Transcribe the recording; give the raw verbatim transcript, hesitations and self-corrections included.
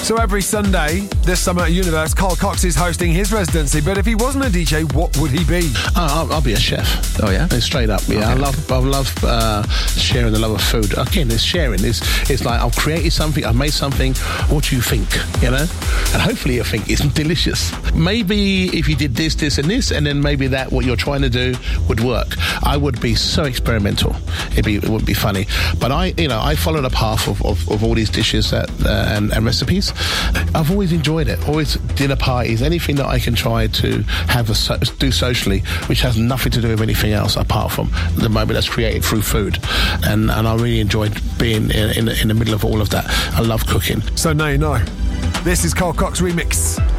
So every Sunday this summer at Universe, Carl Cox is hosting his residency. But if he wasn't a D J, what would he be? Oh, I'll, I'll be a chef. Oh, yeah? Straight up, yeah. Okay. I love I love uh, sharing the love of food. Again, it's sharing. It's, it's like, I've created something, I've made something. What do you think, you know? And hopefully you think it's delicious. Maybe if you did this, this and this, and then maybe that, what you're trying to do, would work. I would be so experimental. It'd be, it wouldn't be funny. But I, you know, I follow the path of, of, of all these dishes that, uh, and, and recipes. I've always enjoyed it. Always dinner parties, anything that I can try to have a so, do socially, which has nothing to do with anything else apart from the moment that's created through food. And and I really enjoyed being in, in, in the middle of all of that. I love cooking. So now you know. This is Carl Cox Remix.